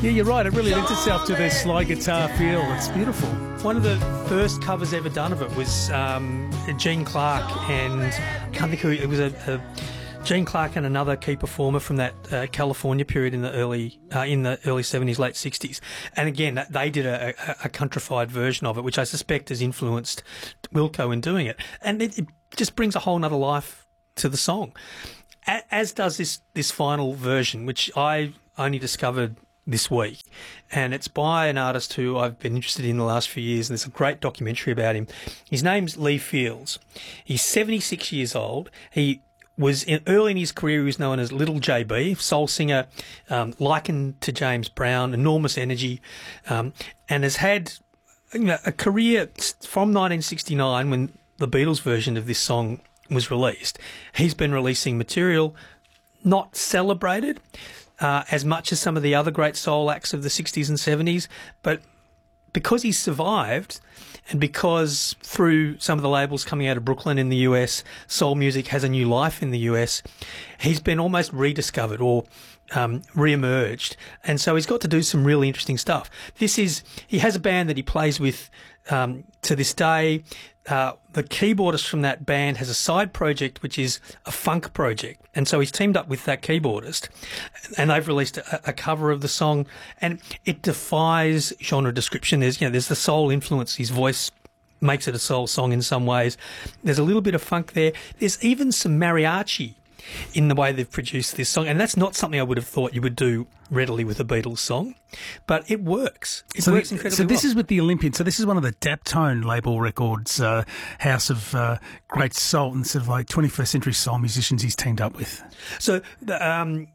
Yeah, you're right. It really lends itself to this slide guitar feel. It's beautiful. One of the first covers ever done of it was Gene Clark, and I can't think who it was. Gene Clark and another key performer from that California period in the early 70s, late 60s. And again, they did a countrified version of it, which I suspect has influenced Wilco in doing it. And it just brings a whole nother life to the song, as does this final version, which I only discovered this week, and it's by an artist who I've been interested in the last few years, and there's a great documentary about him. His name's Lee Fields. He's 76 years old. He was early in his career, he was known as Little JB, soul singer, likened to James Brown, enormous energy, and has had a career from 1969 when the Beatles version of this song was released. He's been releasing material not celebrated as much as some of the other great soul acts of the 60s and 70s, but because he's survived, and because through some of the labels coming out of Brooklyn in the US, soul music has a new life in the US, he's been almost rediscovered or re-emerged. And so he's got to do some really interesting stuff. He has a band that he plays with to this day. The keyboardist from that band has a side project which is a funk project, and so he's teamed up with that keyboardist, and they've released a cover of the song, and it defies genre description. There's the soul influence. His voice makes it a soul song in some ways. There's a little bit of funk there. There's even some mariachi in the way they've produced this song, and that's not something I would have thought you would do readily with a Beatles song, but it works. It works incredibly well. So this is with the Olympians. So this is one of the Daptone label records, house of great soul and sort of like 21st century soul musicians he's teamed up with. So the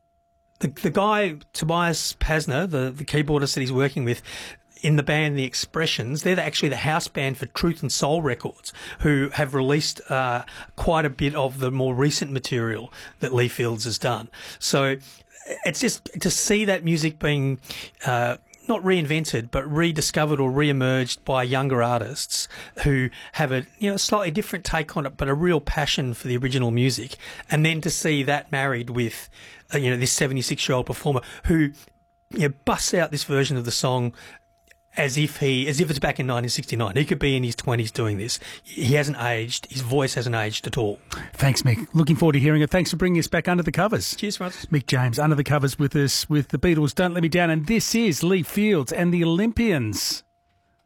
guy, Tobias Pasner, the keyboardist that he's working with, in the band The Expressions, they're actually the house band for Truth and Soul Records, who have released quite a bit of the more recent material that Lee Fields has done. So it's just to see that music being not reinvented, but rediscovered or re-emerged by younger artists who have a slightly different take on it, but a real passion for the original music. And then to see that married with this 76-year-old performer who busts out this version of the song as if it's back in 1969. He could be in his 20s doing this. He hasn't aged. His voice hasn't aged at all. Thanks, Mick. Looking forward to hearing it. Thanks for bringing us back under the covers. Cheers, Francis. Mick James, under the covers with us with the Beatles' Don't Let Me Down. And this is Lee Fields and the Olympians.